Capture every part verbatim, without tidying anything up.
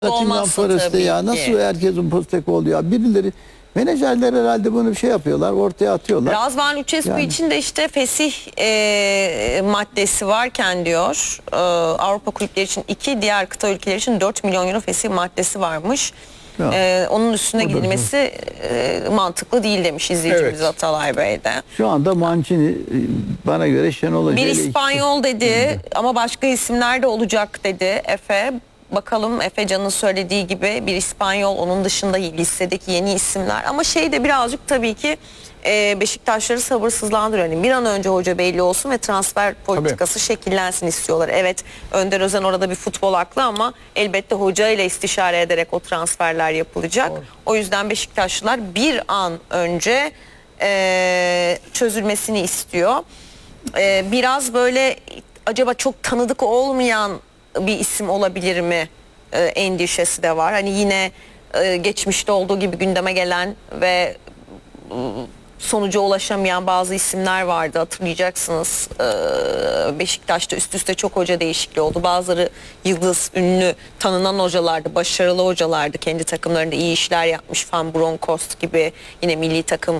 Nottingham Forest'te ya nasıl herkesin Postecoglou oluyor? Birileri, menajerler herhalde bunu bir şey yapıyorlar, ortaya atıyorlar. Razvan Lucescu yani. için de işte fesih e, maddesi varken diyor, e, Avrupa kulüpleri için iki, diğer kıta ülkeleri için dört milyon euro fesih maddesi varmış. E, onun üstüne gidilmesi e, mantıklı değil demiş izleyicimiz evet. Atalay Bey de. Şu anda Mancini bana göre Şenol Hoca bir İspanyol dedi evet. ama başka isimler de olacak dedi Efe. Bakalım Efe Can'ın söylediği gibi bir İspanyol, onun dışında listedeki yeni isimler. Ama şey de birazcık tabii ki e, Beşiktaşları sabırsızlandırıyor. Yani bir an önce hoca belli olsun ve transfer politikası tabii. şekillensin istiyorlar. Evet, Önder Özen orada bir futbol aklı ama elbette hoca ile istişare ederek o transferler yapılacak. Doğru. O yüzden Beşiktaşlılar bir an önce e, çözülmesini istiyor. E, biraz böyle acaba çok tanıdık olmayan bir isim olabilir mi e, endişesi de var. Hani yine e, geçmişte olduğu gibi gündeme gelen ve e, sonuca ulaşamayan bazı isimler vardı, hatırlayacaksınız. E, Beşiktaş'ta üst üste çok hoca değişikliği oldu. Bazıları yıldız, ünlü, tanınan hocalardı, başarılı hocalardı. Kendi takımlarında iyi işler yapmış. Van Bronckhorst gibi, yine milli takım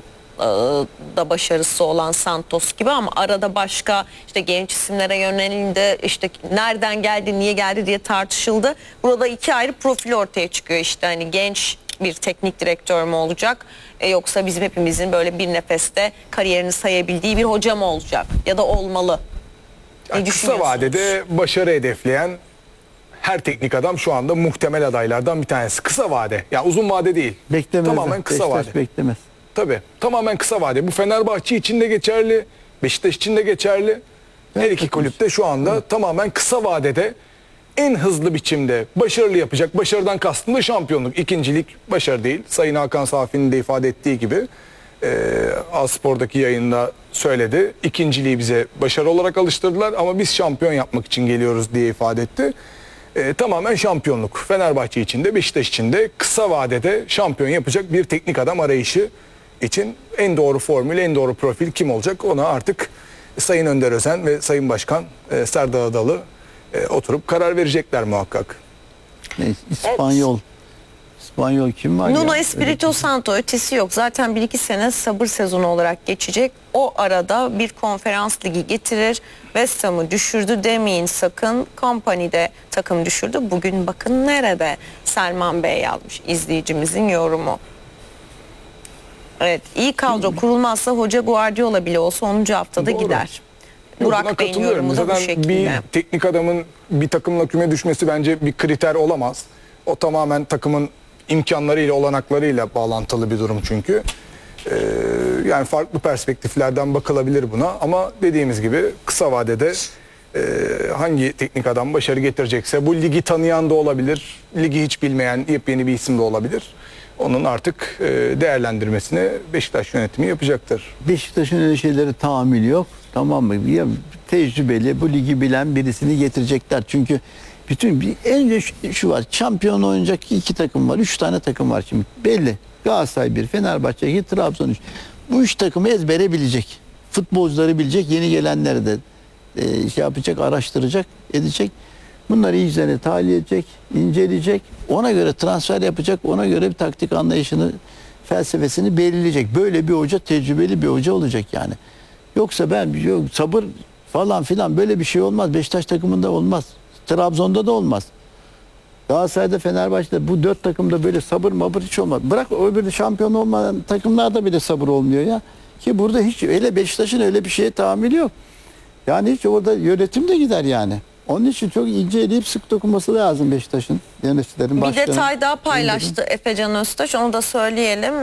da başarısı olan Santos gibi, ama arada başka işte genç isimlere yönelildi, işte nereden geldi, niye geldi diye tartışıldı. Burada iki ayrı profil ortaya çıkıyor, işte hani genç bir teknik direktör mü olacak e, yoksa bizim hepimizin böyle bir nefeste kariyerini sayabildiği bir hoca mı olacak ya da olmalı? Yani kısa vadede başarı hedefleyen her teknik adam şu anda muhtemel adaylardan bir tanesi. Kısa vade, ya yani uzun vade değil. Beklemez. Tamamen kısa Beşiktaş vade. Beklemez. Tabii, tamamen kısa vade. Bu Fenerbahçe için de geçerli, Beşiktaş için de geçerli. Evet, her iki kulüpte şu anda evet. tamamen kısa vadede en hızlı biçimde başarılı yapacak. Başarıdan kastım da şampiyonluk. İkincilik başarı değil. Sayın Hakan Safi'nin de ifade ettiği gibi e, A-Spor'daki yayında söyledi. İkinciliği bize başarı olarak alıştırdılar ama biz şampiyon yapmak için geliyoruz diye ifade etti. E, tamamen şampiyonluk. Fenerbahçe için de Beşiktaş için de kısa vadede şampiyon yapacak bir teknik adam arayışı için en doğru formül, en doğru profil kim olacak? Ona artık Sayın Önder Özen ve Sayın Başkan e, Serdar Adalı e, oturup karar verecekler muhakkak. Ne, İspanyol. Evet. İspanyol kim var? Nuno Espirito Santo, ötesi yok. Zaten bir iki sene sabır sezonu olarak geçecek. O arada bir konferans ligi getirir. West Ham'ı düşürdü demeyin sakın. Company'de takım düşürdü. Bugün bakın nerede? Selman Bey yazmış, izleyicimizin yorumu. Evet, iyi kadro kurulmazsa hoca Guardiola bile olsa onuncu haftada Doğru. gider. Burak Bey'in yorumu da bu şekilde. Bir teknik adamın bir takımla küme düşmesi bence bir kriter olamaz. O tamamen takımın imkanlarıyla, olanaklarıyla bağlantılı bir durum çünkü. Ee, yani farklı perspektiflerden bakılabilir buna ama dediğimiz gibi kısa vadede e, hangi teknik adam başarı getirecekse, bu ligi tanıyan da olabilir, ligi hiç bilmeyen yepyeni bir isim de olabilir. Onun artık e, değerlendirmesini Beşiktaş yönetimi yapacaktır. Beşiktaş'ın öyle şeyleri tahammülü yok, tamam mı? Ya, tecrübeli, bu ligi bilen birisini getirecekler çünkü bütün bir en önce şu, şu var, şampiyon oynayacak iki takım var, üç tane takım var şimdi belli. Galatasaray bir, Fenerbahçe iki, Trabzon üç. Bu üç takımı ezbere bilecek. Futbolcuları bilecek, yeni gelenleri de e, şey yapacak, araştıracak, edecek. Bunları iyicene tahlil edecek, inceleyecek. Ona göre transfer yapacak, ona göre bir taktik anlayışını, felsefesini belirleyecek. Böyle bir hoca, tecrübeli bir hoca olacak yani. Yoksa ben yok, sabır falan filan böyle bir şey olmaz. Beşiktaş takımında olmaz. Trabzon'da da olmaz. Galatasaray'da, Fenerbahçe'de bu dört takımda böyle sabır mabır hiç olmaz. Bırak öbür şampiyon olmayan takımlarda bile sabır olmuyor ya. Ki burada hiç öyle Beşiktaş'ın öyle bir şeye tahammülü yok. Yani hiç orada yönetim de gider yani. Onun için çok inceleyip sık dokunması lazım Beşiktaş'ın, yöneticilerin, başkanı. Bir detay daha paylaştı Efe Can Öztaş, onu da söyleyelim.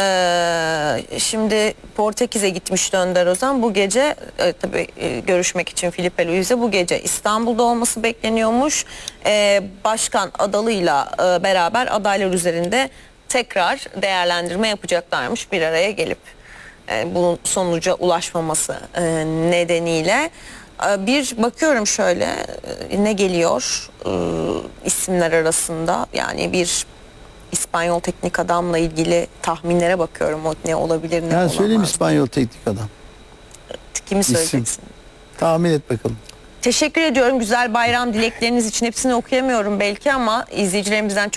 Ee, şimdi Portekiz'e gitmişti Önder Özen. Bu gece e, tabii e, görüşmek için Filipe Luiz'e bu gece İstanbul'da olması bekleniyormuş. Ee, Başkan Adalı'yla e, beraber adaylar üzerinde tekrar değerlendirme yapacaklarmış bir araya gelip. E, bunun sonuca ulaşmaması e, nedeniyle. Bir bakıyorum şöyle ne geliyor e, isimler arasında, yani bir İspanyol teknik adamla ilgili tahminlere bakıyorum, o ne olabilir ne yani olamaz. Söyleyeyim İspanyol teknik adam. Kimi söyleyeceksin? İsim. Tahmin et bakalım. Teşekkür ediyorum güzel bayram dilekleriniz için, hepsini okuyamıyorum belki ama izleyicilerimizden çok